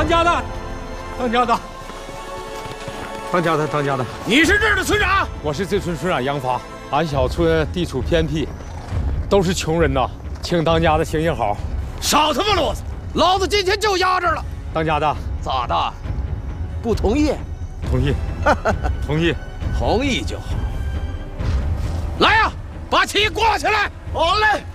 当家的，当家的，当家的，当家的， 你是这儿的村长？ 我是这村村长杨发。俺小村地处偏僻，都是穷人呐，请当家的行行好。 少他妈啰嗦！老子今天就压这儿了。 当家的， 咋的？不同意？ 同意，同意， 同意就好。来呀，把旗挂起来！ 好嘞。